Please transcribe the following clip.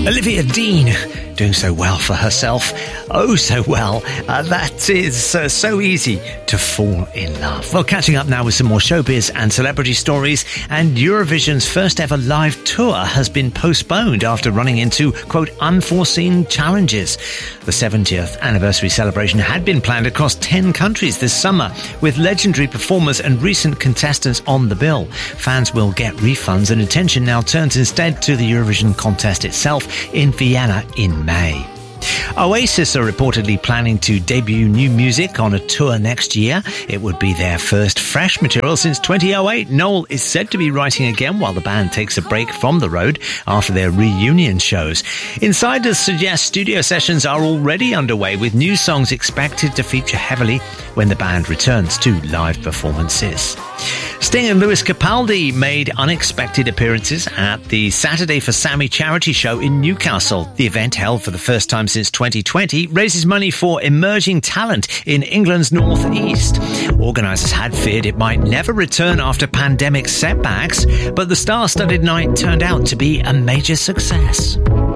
Olivia Dean doing so well for herself. Oh, so well. That is so easy to fall in love. Well, catching up now with some more showbiz and celebrity stories. And Eurovision's first ever live tour has been postponed after running into, quote, unforeseen challenges. The 70th anniversary celebration had been planned across 10 countries this summer, with legendary performers and recent contestants on the bill. Fans will get refunds, and attention now turns instead to the Eurovision contest itself in Vienna in May. Oasis are reportedly planning to debut new music on a tour next year. It would be their first fresh material since 2008. Noel is said to be writing again while the band takes a break from the road after their reunion shows. Insiders suggest studio sessions are already underway, with new songs expected to feature heavily when the band returns to live performances. Sting and Lewis Capaldi made unexpected appearances at the Saturday for Sammy charity show in Newcastle. The event, held for the first time since 2020, raises money for emerging talent in England's North East. Organisers had feared it might never return after pandemic setbacks, but the star-studded night turned out to be a major success.